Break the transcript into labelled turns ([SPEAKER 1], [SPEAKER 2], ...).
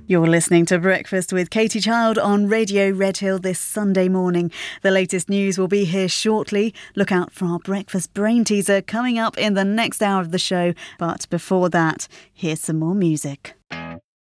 [SPEAKER 1] You're listening to Breakfast with Katie Child on Radio Redhill this Sunday morning. The latest news will be here shortly. Look out for our breakfast brain teaser coming up in the next hour of the show. But before that, here's some more music.